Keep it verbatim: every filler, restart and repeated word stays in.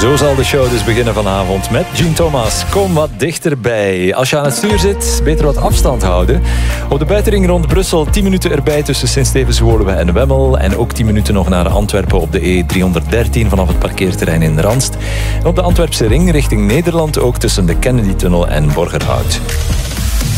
Zo zal de show dus beginnen vanavond met Gene Thomas. Kom wat dichterbij. Als je aan het stuur zit, beter wat afstand houden. Op de buitenring rond Brussel tien minuten erbij tussen Sint-Stevens, Woluwe en Wemmel. En ook tien minuten nog naar Antwerpen op de E driehonderddertien vanaf het parkeerterrein in Randst. En op de Antwerpse ring richting Nederland ook tussen de Kennedy-tunnel en Borgerhout.